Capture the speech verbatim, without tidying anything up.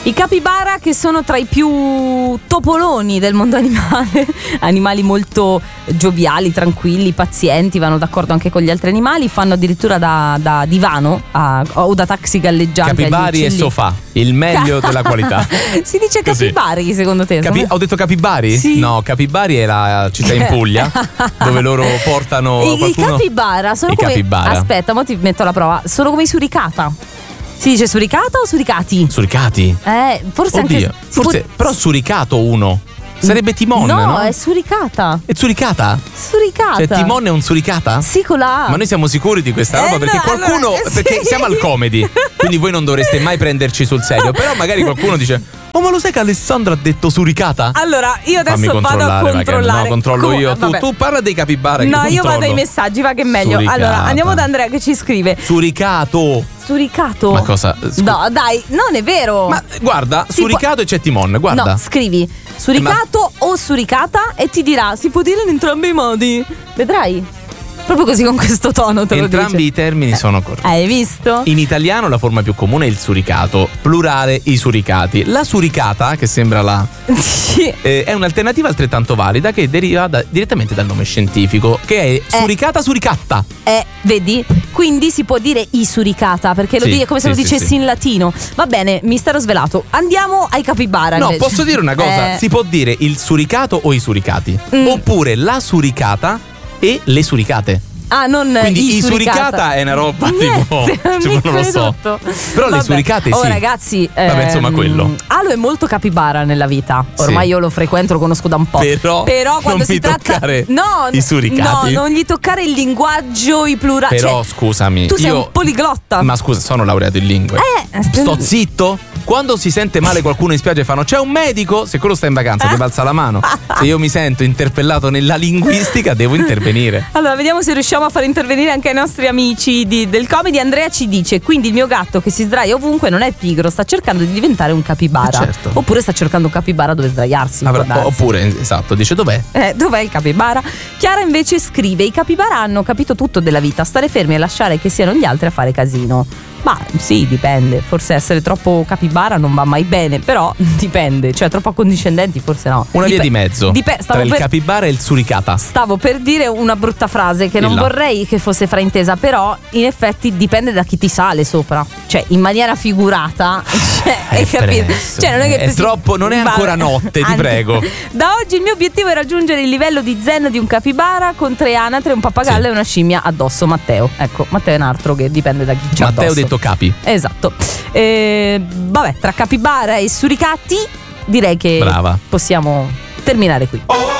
I capibara, che sono tra i più topoloni del mondo animale, animali molto gioviali, tranquilli, pazienti, vanno d'accordo anche con gli altri animali, fanno addirittura da, da divano a, o da taxi galleggiante. Capibari e sofà, il meglio della qualità. Si dice capibari, così. Secondo te? Capi- ho detto capibari? Sì. No, Capibari è la città in Puglia dove loro portano I, qualcuno... I capibara sono I come capibara. Aspetta, mo ti metto alla prova. Sono come i suricata. Si dice suricata o suricati? Suricati? Eh, forse Oddio, anche forse può... però suricato uno. Sarebbe Timon, no? No, è suricata. È suricata? Suricata. Cioè Timon è un suricata? Sì, con la A. Ma noi siamo sicuri di questa roba? Eh, perché no, qualcuno allora, perché sì. siamo al comedy, quindi voi non dovreste mai prenderci sul serio. Però magari qualcuno dice: oh, ma lo sai che Alessandro ha detto suricata? Allora, io adesso Fammi vado a controllare, controllare. No, controllo Come- io. Tu, vabbè. tu parla dei capibara. che No, io io vado controllo. ai messaggi, va che è meglio. Suricata. Allora, andiamo da Andrea che ci scrive. Suricato. Suricato? Ma cosa? Scu- No, dai, non è vero. Ma guarda, Si suricato può- e c'è Timon, guarda. No, scrivi suricato o suricata e ti dirà si può dire in entrambi i modi. Vedrai. Proprio così, con questo tono te lo Entrambi dice. i termini sono corretti. Hai visto? In italiano la forma più comune è il suricato, plurale i suricati. La suricata, che sembra la Sì. eh, è un'alternativa altrettanto valida che deriva da- direttamente dal nome scientifico, che è suricata suricatta. Eh, vedi? Quindi si può dire i suricata, perché lo Sì, dice come se sì, lo sì, dicessi sì. in latino. Va bene, mistero svelato. Andiamo ai capibara. No, invece. posso dire una cosa? Eh, Si può dire il suricato o i suricati, Mm. oppure la suricata e le suricate. Ah, non Quindi i i suricata è una roba tipo, Niente, tipo, mi non lo so. tutto. Però le Vabbè. suricate Oh sì. ragazzi, Vabbè, insomma, ehm, quello. Alo è molto capibara nella vita. Ormai Sì. io lo frequento, lo conosco da un po'. Però quando non si mi tratta toccare no, i suricati. No, non gli toccare il linguaggio, i plurali. Però cioè, scusami, tu sei io un poliglotta. Ma scusa, sono laureato in lingue. Eh, Sto zitto? Quando si sente male qualcuno in spiaggia e fanno c'è un medico, se quello sta in vacanza ti alza la mano. Se io mi sento interpellato nella linguistica devo intervenire. Allora, vediamo se riusciamo a far intervenire anche i nostri amici di- del comedy. Andrea ci dice: quindi il mio gatto che si sdraia ovunque non è pigro, sta cercando di diventare un capibara. Eh, certo. Oppure sta cercando un capibara dove sdraiarsi. Avrà- può darsi. oppure, esatto, dice dov'è? Eh, dov'è il capibara? Chiara invece scrive: i capibara hanno capito tutto della vita, stare fermi e lasciare che siano gli altri a fare casino. Ma sì, dipende. Forse essere troppo capibara non va mai bene, però dipende. Cioè, troppo accondiscendenti forse no. Una via Dip- di mezzo Dip- stavo tra il per- capibara e il suricata. Stavo per dire una brutta frase che non Dilla. vorrei che fosse fraintesa, però in effetti dipende da chi ti sale sopra. Cioè, in maniera figurata. Cioè, È hai capito? presto. Cioè, non è che È troppo- non è ancora notte, ti Anche- prego. Da oggi il mio obiettivo è raggiungere il livello di zen di un capibara con tre anatre, un pappagallo Sì. e una scimmia addosso. Matteo. Ecco, Matteo è un altro che dipende da chi c'è Matteo ha addosso. detto capi. Esatto. Eh, vabbè, tra capibara e suricati direi che Brava. possiamo terminare qui.